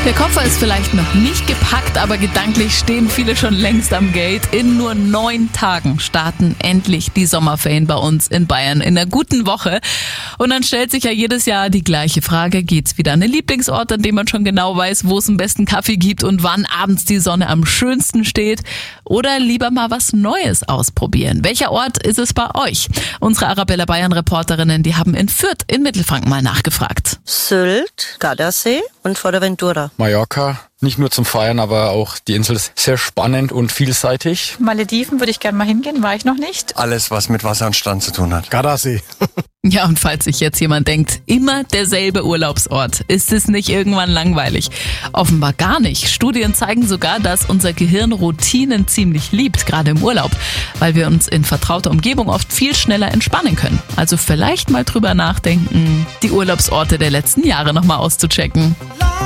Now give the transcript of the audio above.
Der Koffer ist vielleicht noch nicht gepackt, aber gedanklich stehen viele schon längst am Gate. In nur 9 Tagen starten endlich die Sommerferien bei uns in Bayern in einer guten Woche. Und dann stellt sich ja jedes Jahr die gleiche Frage. Geht's wieder an den Lieblingsort, an dem man schon genau weiß, wo es den besten Kaffee gibt und wann abends die Sonne am schönsten steht? Oder lieber mal was Neues ausprobieren? Welcher Ort ist es bei euch? Unsere Arabella Bayern-Reporterinnen, die haben in Fürth in Mittelfranken mal nachgefragt. Sylt, Gardasee und Fuerteventura. Mallorca, nicht nur zum Feiern, aber auch die Insel ist sehr spannend und vielseitig. Malediven würde ich gerne mal hingehen, war ich noch nicht. Alles, was mit Wasser und Strand zu tun hat. Gardasee. Ja, und falls sich jetzt jemand denkt, immer derselbe Urlaubsort, ist es nicht irgendwann langweilig? Offenbar gar nicht. Studien zeigen sogar, dass unser Gehirn Routinen ziemlich liebt, gerade im Urlaub, weil wir uns in vertrauter Umgebung oft viel schneller entspannen können. Also vielleicht mal drüber nachdenken, die Urlaubsorte der letzten Jahre nochmal auszuchecken.